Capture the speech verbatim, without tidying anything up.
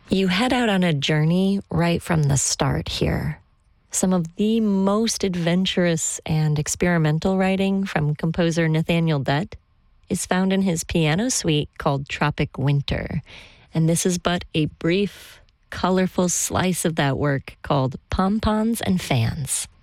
You head out on a journey right from the start here. Some of the most adventurous and experimental writing from composer Nathaniel Dett is found in his piano suite called Tropic Winter. And this is but a brief, colorful slice of that work called Pom-Poms and Fans.